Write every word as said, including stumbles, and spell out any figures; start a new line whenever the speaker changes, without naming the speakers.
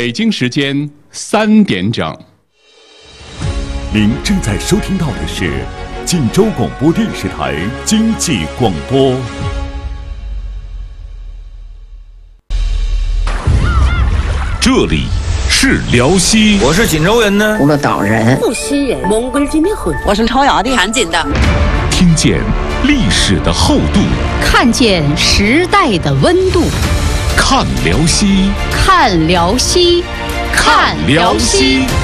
北京时间三点整。
您正在收听到的是晋州广播电视台经济广播。这里是辽西，
我是锦州人呢，
葫芦岛人，
无锡人，蒙古人的魂，
我是朝阳的，
天津的。
听见历史的厚度，
看见时代的温度，
看辽西，
看辽西，
看辽西。